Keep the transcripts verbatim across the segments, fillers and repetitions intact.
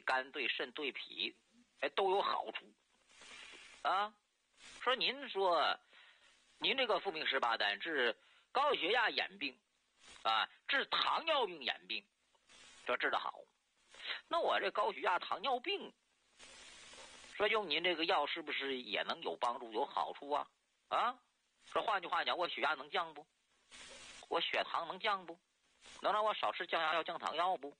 肝、对肾、对脾，哎，都有好处啊。说您说，您这个复明十八丹治高血压眼病啊，治糖尿病眼病，说治得好。那我这高血压、糖尿病，说用您这个药是不是也能有帮助、有好处啊？啊，说换句话讲，我血压能降不？我血糖能降不？能让我少吃降压药、降糖药不？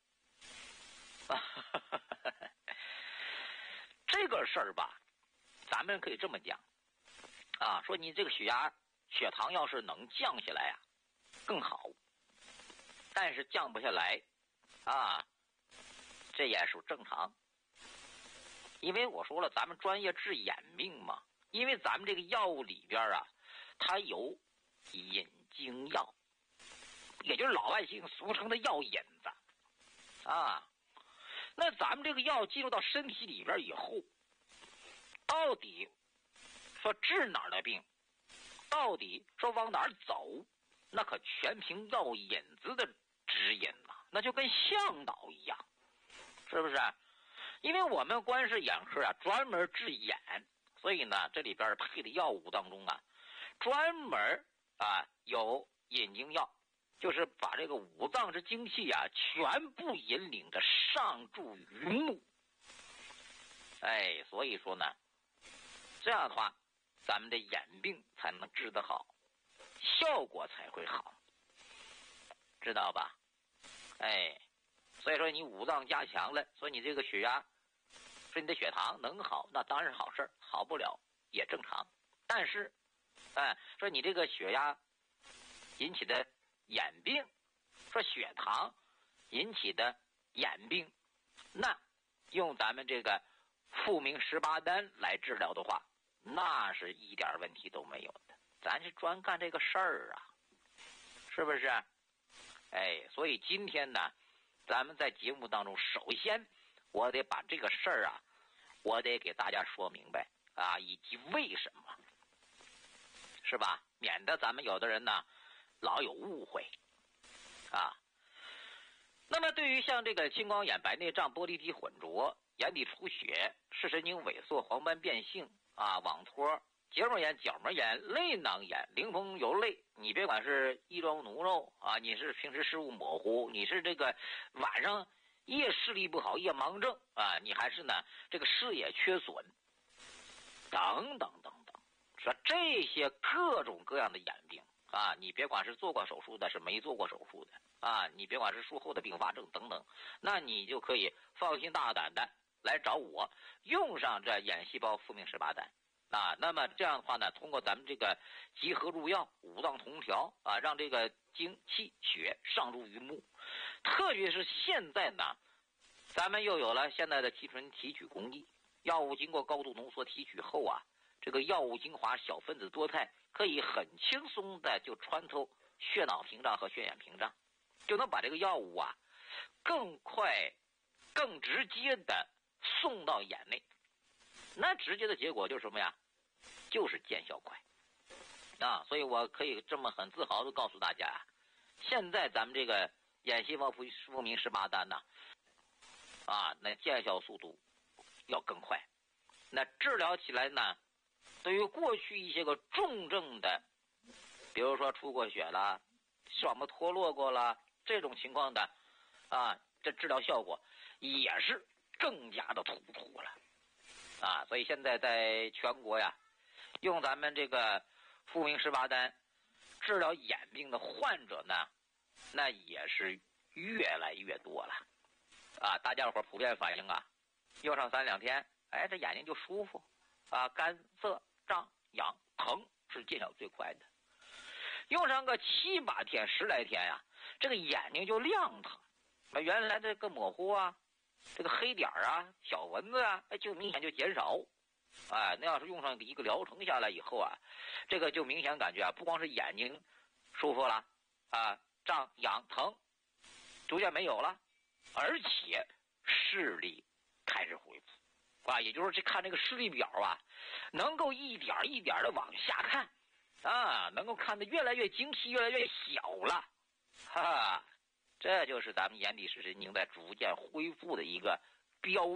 这个事儿吧，咱们可以这么讲啊，说你这个血压、血糖要是能降下来啊，更好。但是降不下来啊，这也属正常。因为我说了，咱们专业治眼病嘛，因为咱们这个药物里边啊，它有引经药，也就是老百姓俗称的药引子啊。那咱们这个药进入到身体里边以后，到底说治哪儿的病，到底说往哪儿走，那可全凭药引子的指引呐、啊，那就跟向导一样，是不是？因为我们观世眼科啊，专门治眼，所以呢，这里边配的药物当中啊，专门啊有引经药，就是把这个五脏之精气啊，全部引领着上注于目。哎，所以说呢，这样的话，咱们的眼病才能治得好，效果才会好，知道吧？哎。所以说你五脏加强了，所以你这个血压，说你的血糖能好，那当然是好事，好不了也正常。但是，哎，说你这个血压引起的眼病，说血糖引起的眼病，那用咱们这个复明十八丹来治疗的话，那是一点问题都没有的。咱是专干这个事儿啊，是不是？哎，所以今天呢，咱们在节目当中，首先我得把这个事儿啊，我得给大家说明白啊，以及为什么，是吧？免得咱们有的人呢老有误会啊。那么对于像这个青光眼、白内障、玻璃体混浊、眼底出血、视神经萎缩、黄斑变性啊、网脱、结膜炎、角膜炎、泪囊炎、灵风有泪，你别管是易肉奴肉啊，你是平时视物模糊，你是这个晚上夜视力不好、夜盲症啊，你还是呢这个视野缺损，等等等等，说这些各种各样的眼病啊，你别管是做过手术的，是没做过手术的啊，你别管是术后的并发症等等，那你就可以放心大胆的来找我，用上这眼细胞复明十八丹。啊，那么这样的话呢，通过咱们这个集合入药、五脏同调啊，让这个精气血上注于目。特别是现在呢，咱们又有了现在的提纯提取工艺，药物经过高度浓缩提取后啊，这个药物精华小分子多肽可以很轻松的就穿透血脑屏障和血眼屏障，就能把这个药物啊更快、更直接的送到眼内。那直接的结果就是什么呀？就是见效快啊！所以我可以这么很自豪的告诉大家啊，现在咱们这个眼细胞复明十八丹呢，啊，那见效速度要更快。那治疗起来呢，对于过去一些个重症的，比如说出过血了、视网膜脱落过了这种情况的，啊，这治疗效果也是更加的突出了。啊，所以现在在全国呀，用咱们这个复明十八丹治疗眼病的患者呢，那也是越来越多了。啊，大家伙普遍反映啊，用上三两天，哎，这眼睛就舒服，啊，干涩、胀、痒、疼是见效最快的。用上个七八天、十来天呀，这个眼睛就亮堂，啊，原来这个模糊啊。这个黑点啊、小蚊子啊，就明显就减少，哎，那要是用上一个疗程下来以后啊，这个就明显感觉啊，不光是眼睛舒服了啊，胀、痒、疼逐渐没有了，而且视力开始恢复啊，也就是这看这个视力表啊，能够一点一点的往下看啊，能够看得越来越精细、越来越小了，哈哈。这就是咱们眼底视神经在逐渐恢复的一个标